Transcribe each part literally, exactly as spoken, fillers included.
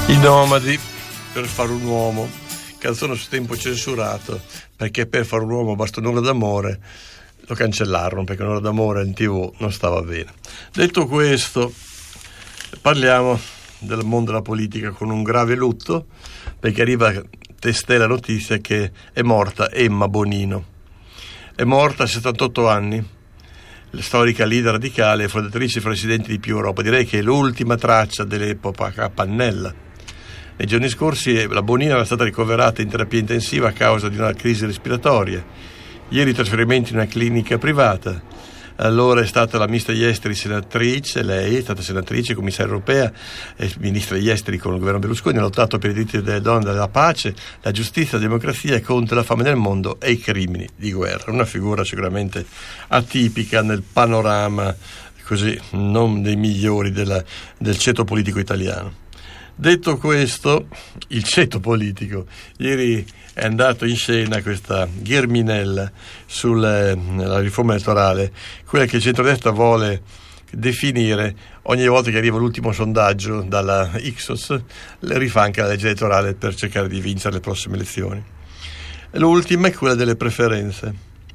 I Nomadi, per fare un uomo, canzone su tempo censurato, perché per fare un uomo basta un'ora d'amore, lo cancellarono perché un'ora d'amore in tv non stava bene. Detto questo, parliamo del mondo della politica con un grave lutto, perché arriva testé la notizia che è morta Emma Bonino. È morta a settantotto anni, la storica leader radicale e fondatrice e presidente di Più Europa. Direi che è l'ultima traccia dell'epoca Pannella. Nei giorni scorsi la Bonino era stata ricoverata in terapia intensiva a causa di una crisi respiratoria. Ieri trasferimento in una clinica privata. Allora è stata la ministra degli esteri senatrice, lei è stata senatrice, commissaria europea e ministra degli esteri con il governo Berlusconi, ha lottato per i diritti delle donne, la pace, la giustizia, la democrazia e contro la fame nel mondo e i crimini di guerra. Una figura sicuramente atipica nel panorama così non dei migliori della, del ceto politico italiano. Detto questo, il ceto politico, ieri è andato in scena questa gherminella sulla riforma elettorale, quella che il centrodestra vuole definire ogni volta che arriva l'ultimo sondaggio dalla Ipsos, le rifà anche la legge elettorale per cercare di vincere le prossime elezioni. L'ultima è quella delle preferenze,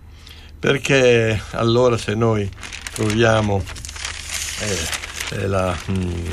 perché allora se noi troviamo eh, eh, la... Mh,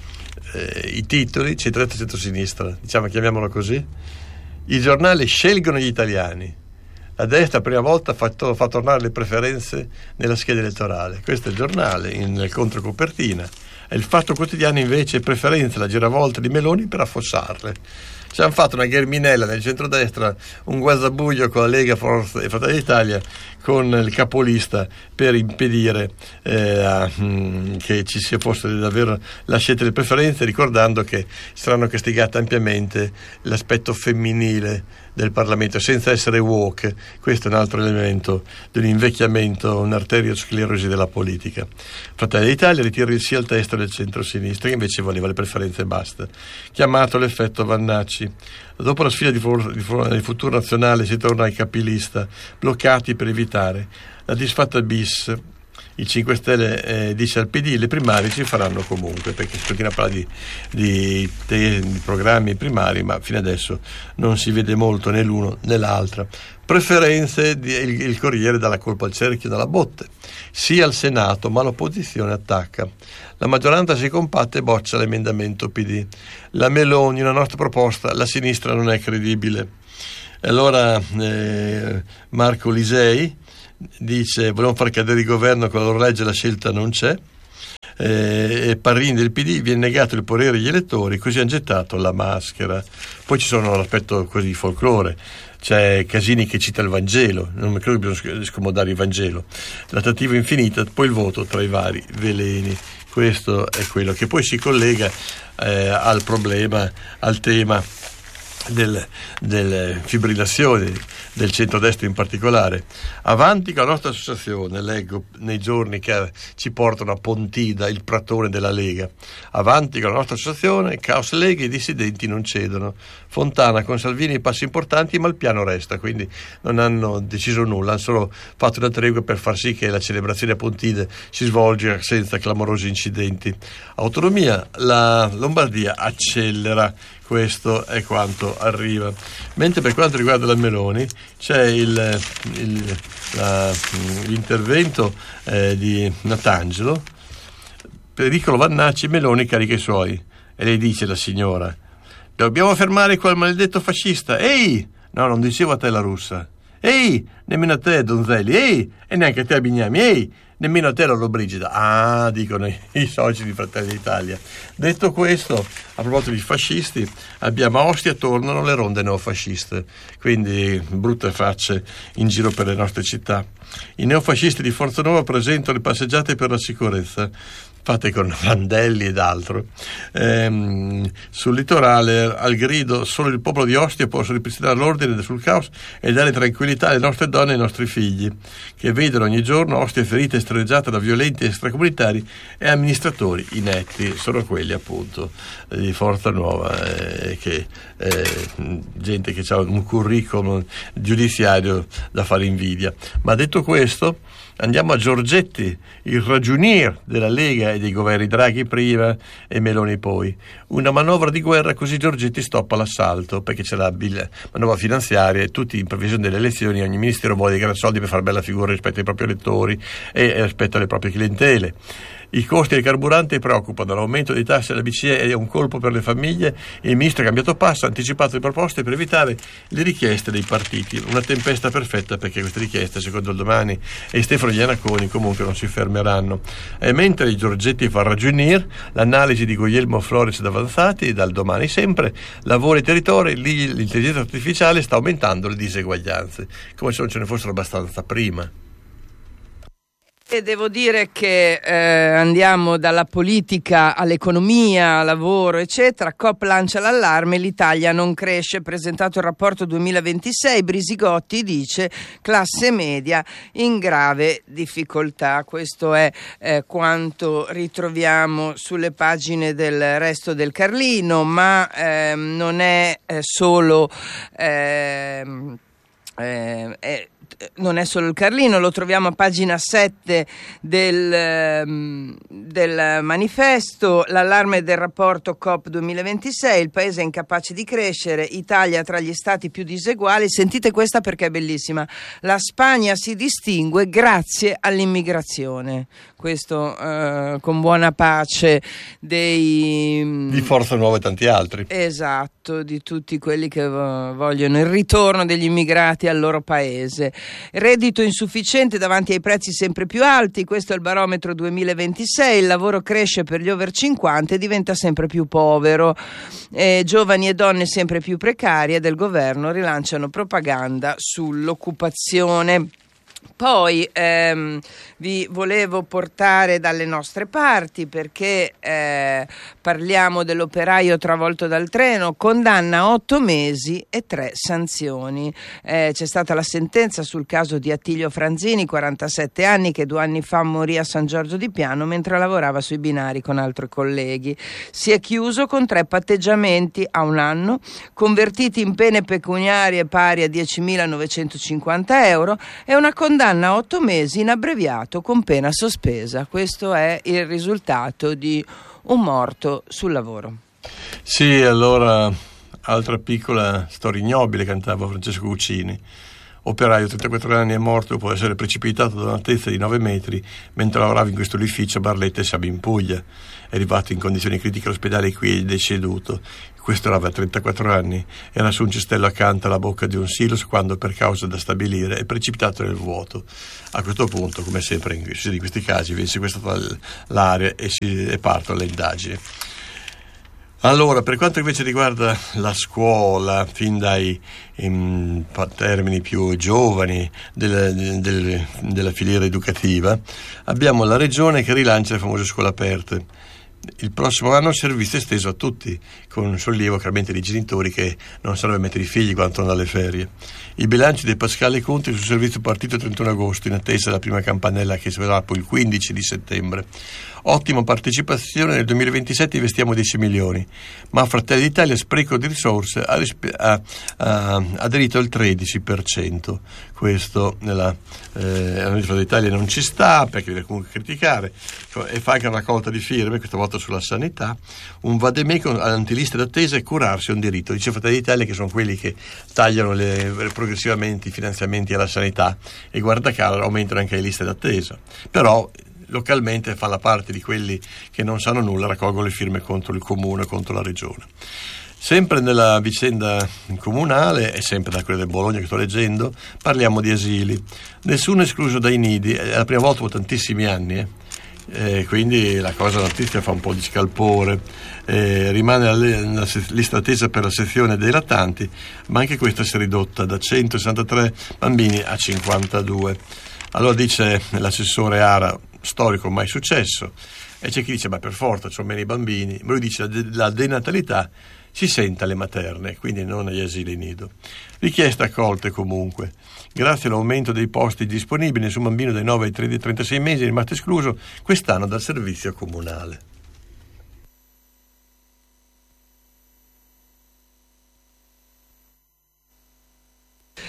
Eh, i titoli centrodestra e centrosinistra, diciamo, chiamiamolo così, i giornali scelgono gli italiani, la destra prima volta ha fatto, fa tornare le preferenze nella scheda elettorale. Questo è il giornale in, nel controcopertina, e il Fatto Quotidiano invece preferenze, la giravolta di Meloni per affossarle. Ci hanno fatto una gherminella nel centrodestra, un guazzabuglio con la Lega, Forza e Fratelli d'Italia, con il capolista per impedire eh, mh, che ci sia fosse davvero la scelta delle preferenze, ricordando che saranno castigate ampiamente l'aspetto femminile del Parlamento senza essere woke. Questo è un altro elemento di un invecchiamento, un'arteriosclerosi della politica. Fratelli d'Italia ritira il sì al testo del centro-sinistra, che invece voleva le preferenze e basta, chiamato l'effetto Vannacci. Dopo la sfida di, for- di, for- di Futuro Nazionale si torna ai capilista, bloccati per evitare la disfatta bis. Il cinque Stelle eh, dice al P D le primarie si faranno comunque, perché si continua a parlare di, di, te- di programmi primari, ma fino adesso non si vede molto né l'uno né l'altra. Preferenze, di, il, il Corriere dà la colpa al cerchio dalla botte. Sì al Senato, ma l'opposizione attacca. La maggioranza si compatte e boccia l'emendamento P D. La Meloni, una nostra proposta, la sinistra non è credibile. Allora eh, Marco Lisei dice vogliamo far cadere il governo, con la loro legge la scelta non c'è, eh, e Parrini del P D viene negato il potere agli elettori, così hanno gettato la maschera. Poi ci sono l'aspetto così di folklore, c'è Casini che cita il Vangelo, non mi credo che bisogna scomodare il Vangelo, la trattativa infinita, poi il voto tra i vari veleni. Questo è quello che poi si collega eh, al problema, al tema del, delle fibrillazioni del centrodestra in particolare. Avanti con la nostra associazione, leggo nei giorni che ci portano a Pontida il pratone della Lega. Avanti con la nostra associazione, caos Lega, i dissidenti non cedono. Fontana con Salvini passi importanti, ma il piano resta, quindi non hanno deciso nulla, hanno solo fatto una tregua per far sì che la celebrazione a Pontida si svolga senza clamorosi incidenti. Autonomia, la Lombardia accelera. Questo è quanto arriva. Mentre per quanto riguarda la Meloni c'è il, il, la, l'intervento eh, di Natangelo. Pericolo Vannacci, Meloni carica i suoi, e lei dice, la signora, dobbiamo fermare quel maledetto fascista. Ehi, no, non dicevo a te la russa. Ehi, nemmeno a te Donzelli. Ehi, e neanche a te Bignami. Ehi, nemmeno a te Lollobrigida. Ah, dicono i, i soci di Fratelli d'Italia. Detto questo, a proposito di fascisti, abbiamo a Ostia tornano le ronde neofasciste, quindi brutte facce in giro per le nostre città. I neofascisti di Forza Nuova presentano le passeggiate per la sicurezza, fatte con Randelli ed altro. Ehm, sul litorale, al grido, solo il popolo di Ostia può ripristinare l'ordine sul caos e dare tranquillità alle nostre donne e ai nostri figli, che vedono ogni giorno Ostia ferita e streggiata da violenti extracomunitari e amministratori inetti. Sono quelli appunto di Forza Nuova, eh, che eh, gente che ha un curriculum giudiziario da fare invidia. Ma detto questo, Andiamo a Giorgetti, il ragionier della Lega e dei governi Draghi prima e Meloni poi. Una manovra di guerra, così Giorgetti stoppa l'assalto, perché c'è la bil- manovra finanziaria e tutti in previsione delle elezioni, ogni ministero vuole dei gran soldi per fare bella figura rispetto ai propri elettori e rispetto alle proprie clientele. I costi del carburante preoccupano, l'aumento dei tassi della B C E è un colpo per le famiglie e il ministro ha cambiato passo, ha anticipato le proposte per evitare le richieste dei partiti. Una tempesta perfetta, perché queste richieste, secondo il Domani e Stefano Iannaconi, comunque non si fermeranno. E mentre i Giorgetti fa ragionier, l'analisi di Guglielmo Flores d'Avanzati, dal Domani sempre, lavoro e territori, lì l'intelligenza artificiale sta aumentando le diseguaglianze, come se non ce ne fossero abbastanza prima. E devo dire che eh, andiamo dalla politica all'economia, al lavoro, eccetera. Coop lancia l'allarme, l'Italia non cresce. Presentato il rapporto duemilaventisei, Brisigotti dice classe media in grave difficoltà. Questo è eh, quanto ritroviamo sulle pagine del Resto del Carlino, ma eh, non è eh, solo... Eh, eh, eh, non è solo il Carlino, lo troviamo a pagina sette del, del manifesto. L'allarme del rapporto Coop duemilaventisei, il paese è incapace di crescere, Italia tra gli stati più diseguali. Sentite questa perché è bellissima: la Spagna si distingue grazie all'immigrazione. Questo eh, con buona pace dei di Forza Nuova e tanti altri. Esatto, di tutti quelli che vogliono il ritorno degli immigrati al loro paese. Reddito insufficiente davanti ai prezzi sempre più alti, questo è il barometro duemilaventisei. Il lavoro cresce per gli over cinquanta e diventa sempre più povero. Eh, giovani e donne sempre più precarie del governo rilanciano propaganda sull'occupazione. Poi ehm, vi volevo portare dalle nostre parti, perché eh, parliamo dell'operaio travolto dal treno, condanna a otto mesi e tre sanzioni. Eh, c'è stata la sentenza sul caso di Attilio Franzini, quarantasette anni, che due anni fa morì a San Giorgio di Piano mentre lavorava sui binari con altri colleghi. Si è chiuso con tre patteggiamenti a un anno, convertiti in pene pecuniarie pari a diecimilanovecentocinquanta euro e una condanna a otto mesi in abbreviato con pena sospesa. Questo è il risultato di un morto sul lavoro. Sì, allora, altra piccola storia ignobile, cantava Francesco Guccini. Operaio, trentaquattro anni, è morto dopo essere precipitato da un'altezza di nove metri mentre lavorava in questo edificio a Barletta e Siamo in Puglia. È arrivato in condizioni critiche all'ospedale, qui è deceduto. Questo aveva trentaquattro anni, era su un cestello accanto alla bocca di un silos quando, per causa da stabilire, è precipitato nel vuoto. A questo punto, come sempre in questi casi, viene sequestrata l'area e, si, e partono le indagini. Allora, per quanto invece riguarda la scuola, fin dai in, termini più giovani del, del, della filiera educativa, abbiamo la regione che rilancia le famose scuole aperte. Il prossimo anno il servizio è esteso a tutti, con un sollievo chiaramente dei genitori che non sanno mettere i figli quando tornano dalle ferie. I bilanci di Pascale Conti sul servizio partito il trentuno agosto, in attesa della prima campanella che si vedrà poi il quindici di settembre. Ottima partecipazione, nel duemilaventisette investiamo dieci milioni, ma Fratelli d'Italia, spreco di risorse, ha, rispe- ha, ha aderito al tredici per cento. Questo nella eh, Fratelli d'Italia non ci sta, perché deve comunque criticare, e fa anche una raccolta di firme, questa volta sulla sanità, un vademecum antiliste d'attesa e curarsi è un diritto. Dice Fratelli d'Italia che sono quelli che tagliano le, progressivamente i finanziamenti alla sanità e guarda caso aumentano anche le liste d'attesa, però localmente fa la parte di quelli che non sanno nulla, raccolgono le firme contro il comune, contro la regione. Sempre nella vicenda comunale, e sempre da quella del Bologna che sto leggendo, parliamo di asili. Nessuno escluso dai nidi, è la prima volta dopo tantissimi anni, eh. Eh, quindi la cosa la notizia fa un po' di scalpore. Eh, rimane la, la lista attesa per la sezione dei lattanti, ma anche questa si è ridotta da centosessantatré bambini a cinquantadue. Allora dice l'assessore Ara, storico mai successo, e c'è chi dice ma per forza c'ho meno i bambini, ma lui dice la, la denatalità si sente alle materne, quindi non agli asili nido. Richieste accolte comunque. Grazie all'aumento dei posti disponibili, nessun bambino dai nove ai trentasei mesi è rimasto escluso quest'anno dal servizio comunale.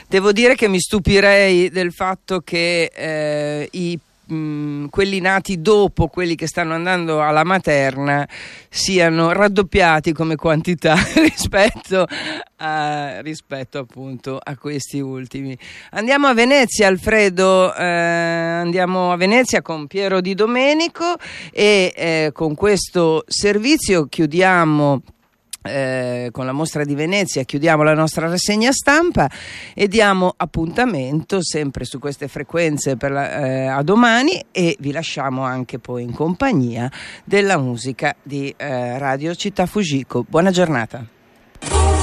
Devo dire che mi stupirei del fatto che eh, i mh, quelli nati dopo quelli che stanno andando alla materna siano raddoppiati come quantità rispetto a, rispetto appunto a questi ultimi. Andiamo a Venezia, Alfredo, eh, andiamo a Venezia con Piero Di Domenico e eh, con questo servizio chiudiamo Eh, con la mostra di Venezia, chiudiamo la nostra rassegna stampa e diamo appuntamento sempre su queste frequenze per la, eh, a domani, e vi lasciamo anche poi in compagnia della musica di eh, Radio Città Fujiko. Buona giornata.